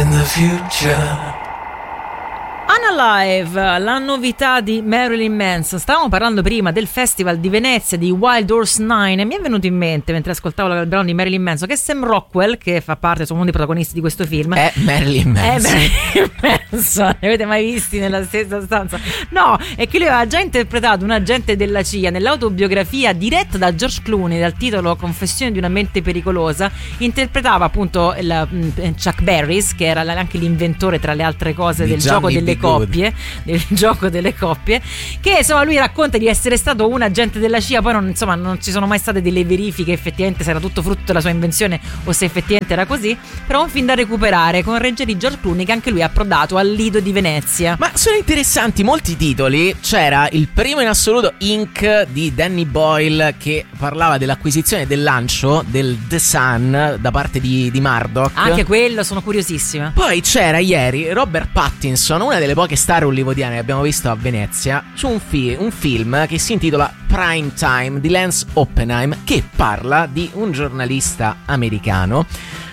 in the future. Unalive, la novità di Marilyn Manson. Stavamo parlando prima del Festival di Venezia di Wild Horse 9 e mi è venuto in mente, mentre ascoltavo il brano di Marilyn Manson, che Sam Rockwell, che fa parte, insomma, uno dei protagonisti di questo film, è Marilyn Manson. Li avete mai visti nella stessa stanza? No, è che lui aveva già interpretato un agente della CIA nell'autobiografia diretta da George Clooney dal titolo Confessione di una mente pericolosa. Interpretava appunto Chuck Barris, che era anche l'inventore, tra le altre cose, del gioco delle coppie, del gioco delle coppie, che insomma lui racconta di essere stato un agente della CIA, poi non ci sono mai state delle verifiche effettivamente se era tutto frutto della sua invenzione o se effettivamente era così, però un film da recuperare con regia di George Clooney, che anche lui ha approdato al Lido di Venezia. Ma sono interessanti molti titoli. C'era il primo in assoluto, Inc. di Danny Boyle, che parlava dell'acquisizione del lancio del The Sun da parte di Murdoch. Anche quello, sono curiosissima. Poi c'era ieri Robert Pattinson, una delle poche star hollywoodiane che abbiamo visto a Venezia, su un film che si intitola Prime Time di Lance Oppenheim, che parla di un giornalista americano.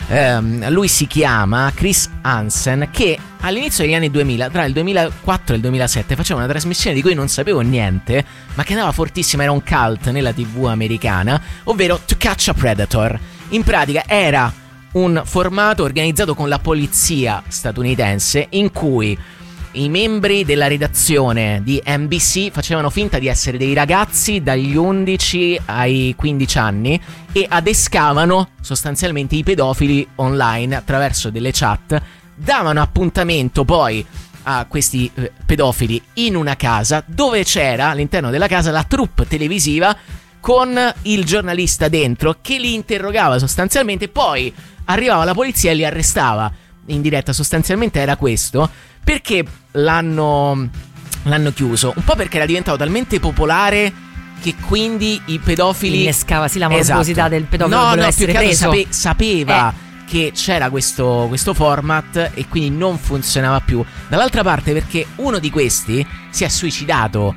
Lui si chiama Chris Hansen, che all'inizio degli anni 2000, tra il 2004 e il 2007, faceva una trasmissione di cui non sapevo niente, ma che andava fortissima, era un cult nella TV americana, ovvero To Catch a Predator. In pratica era un formato organizzato con la polizia statunitense, in cui i membri della redazione di NBC facevano finta di essere dei ragazzi dagli 11 ai 15 anni e adescavano sostanzialmente i pedofili online attraverso delle chat, davano appuntamento poi a questi pedofili in una casa, dove c'era all'interno della casa la troupe televisiva con il giornalista dentro che li interrogava sostanzialmente, poi arrivava la polizia e li arrestava in diretta. Sostanzialmente era questo. Perché l'hanno chiuso? Un po' perché era diventato talmente popolare che quindi i pedofili innescava la morbosità del pedofilo. No, più che altro sapeva che c'era questo format e quindi non funzionava più. Dall'altra parte perché uno di questi si è suicidato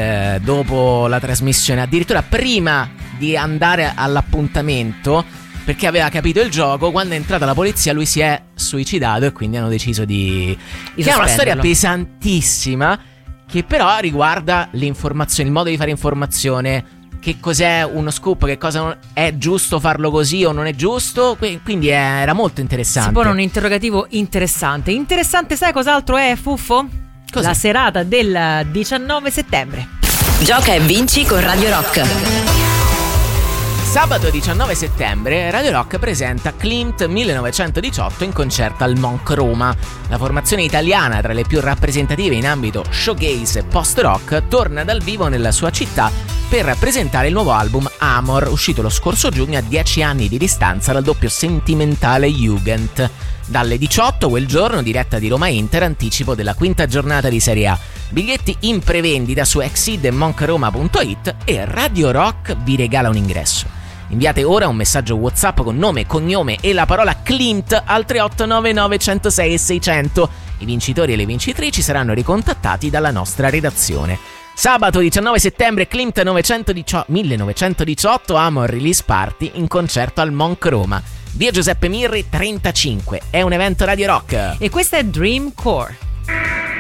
dopo la trasmissione, addirittura prima di andare all'appuntamento, perché aveva capito il gioco. Quando è entrata la polizia lui si è suicidato e quindi hanno deciso di che è una storia pesantissima, che però riguarda l'informazione, il modo di fare informazione, che cos'è uno scoop, che cosa è giusto farlo così o non è giusto, quindi era molto interessante. Si pone un interrogativo interessante, sai cos'altro è, Fuffo? Cos'è? La serata del 19 settembre. Gioca e vinci con Radio Rock. Sabato 19 settembre Radio Rock presenta Klimt 1918 in concerto al Monk Roma. La formazione italiana, tra le più rappresentative in ambito showgaze e post-rock, torna dal vivo nella sua città per presentare il nuovo album Amor, uscito lo scorso giugno a 10 anni di distanza dal doppio sentimentale Jugend. Dalle 18 quel giorno, diretta di Roma Inter, anticipo della quinta giornata di Serie A. Biglietti in prevendita su Exid e monkroma.it e Radio Rock vi regala un ingresso. Inviate ora un messaggio WhatsApp con nome, cognome e la parola Klimt al 3899 106 e 600. I vincitori e le vincitrici saranno ricontattati dalla nostra redazione. Sabato 19 settembre Klimt 1918 Amor Release Party in concerto al Monk Roma. Via Giuseppe Mirri 35. È un evento Radio Rock. E questa è Dream Core.